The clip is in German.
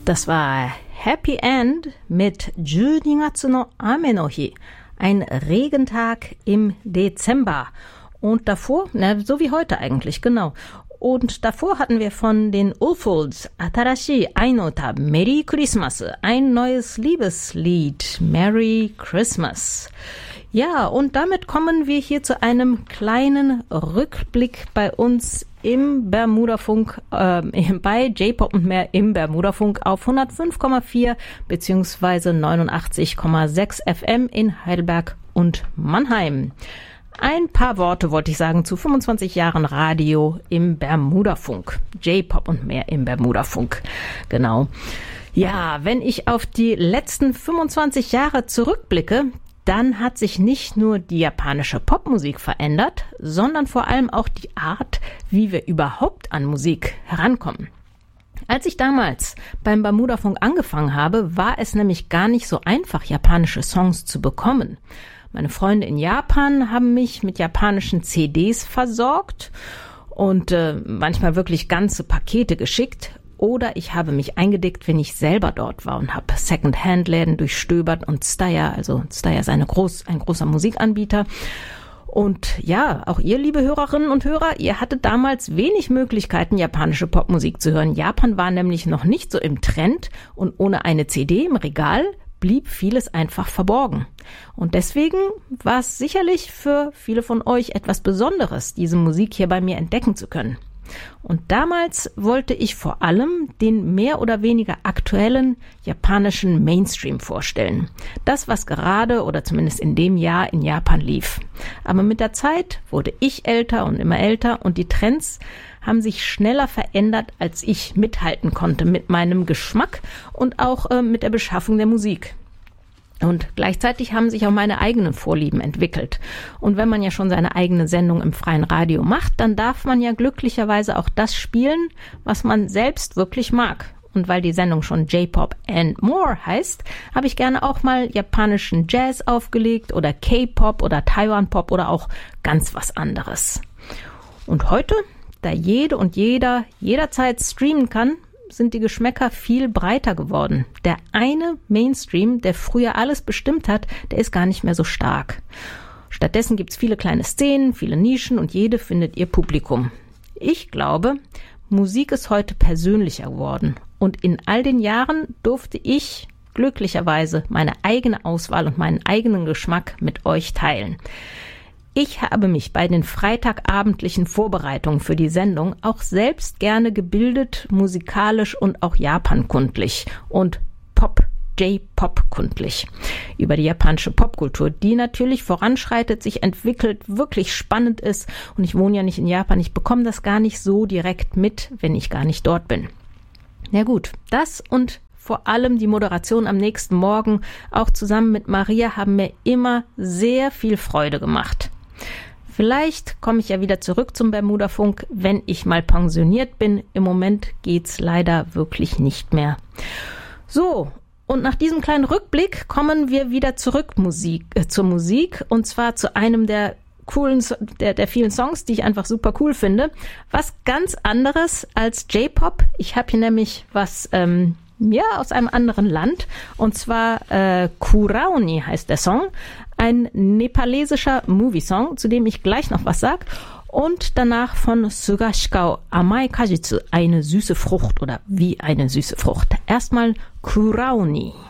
Das war Happy End mit 12月の雨の日, ein Regentag im Dezember. Und davor, so wie heute eigentlich, genau. Und davor hatten wir von den Ulfolds Atarashi Ai no Uta, Merry Christmas, ein neues Liebeslied, Merry Christmas. Ja, und damit kommen wir hier zu einem kleinen Rückblick bei uns im Bermudafunk, bei J-Pop und mehr im Bermudafunk auf 105,4 bzw. 89,6 FM in Heidelberg und Mannheim. Ein paar Worte wollte ich sagen zu 25 Jahren Radio im Bermudafunk. J-Pop und mehr im Bermudafunk. Genau. Ja, wenn ich auf die letzten 25 Jahre zurückblicke, dann hat sich nicht nur die japanische Popmusik verändert, sondern vor allem auch die Art, wie wir überhaupt an Musik herankommen. Als ich damals beim Bermudafunk angefangen habe, war es nämlich gar nicht so einfach, japanische Songs zu bekommen. Meine Freunde in Japan haben mich mit japanischen CDs versorgt und manchmal wirklich ganze Pakete geschickt. Oder ich habe mich eingedeckt, wenn ich selber dort war und habe Second-Hand-Läden durchstöbert und Steyr, also Steyr ist ein großer Musikanbieter. Und ja, auch ihr, liebe Hörerinnen und Hörer, ihr hattet damals wenig Möglichkeiten, japanische Popmusik zu hören. Japan war nämlich noch nicht so im Trend und ohne eine CD im Regal blieb vieles einfach verborgen. Und deswegen war es sicherlich für viele von euch etwas Besonderes, diese Musik hier bei mir entdecken zu können. Und damals wollte ich vor allem den mehr oder weniger aktuellen japanischen Mainstream vorstellen. Das, was gerade oder zumindest in dem Jahr in Japan lief. Aber mit der Zeit wurde ich älter und immer älter und die Trends haben sich schneller verändert, als ich mithalten konnte mit meinem Geschmack und auch mit der Beschaffung der Musik. Und gleichzeitig haben sich auch meine eigenen Vorlieben entwickelt. Und wenn man ja schon seine eigene Sendung im freien Radio macht, dann darf man ja glücklicherweise auch das spielen, was man selbst wirklich mag. Und weil die Sendung schon J-Pop and More heißt, habe ich gerne auch mal japanischen Jazz aufgelegt oder K-Pop oder Taiwan-Pop oder auch ganz was anderes. Und heute, da jede und jeder jederzeit streamen kann, sind die Geschmäcker viel breiter geworden. Der eine Mainstream, der früher alles bestimmt hat, der ist gar nicht mehr so stark. Stattdessen gibt's viele kleine Szenen, viele Nischen und jede findet ihr Publikum. Ich glaube, Musik ist heute persönlicher geworden und in all den Jahren durfte ich glücklicherweise meine eigene Auswahl und meinen eigenen Geschmack mit euch teilen. Ich habe mich bei den freitagabendlichen Vorbereitungen für die Sendung auch selbst gerne gebildet, musikalisch und auch japankundlich und J-Pop-kundlich über die japanische Popkultur, die natürlich voranschreitet, sich entwickelt, wirklich spannend ist. Und ich wohne ja nicht in Japan, ich bekomme das gar nicht so direkt mit, wenn ich gar nicht dort bin. Na gut, das und vor allem die Moderation am nächsten Morgen, auch zusammen mit Maria, haben mir immer sehr viel Freude gemacht. Vielleicht komme ich ja wieder zurück zum Bermudafunk, wenn ich mal pensioniert bin. Im Moment geht's leider wirklich nicht mehr. So, und nach diesem kleinen Rückblick kommen wir wieder zurück zur Musik und zwar zu einem der vielen Songs, die ich einfach super cool finde. Was ganz anderes als J-Pop. Ich habe hier nämlich was aus einem anderen Land und zwar Kuraoni heißt der Song. Ein nepalesischer Movie-Song, zu dem ich gleich noch was sag. Und danach von Sugashikao Amae Kajitsu, eine süße Frucht oder wie eine süße Frucht. Erstmal Kuraoni.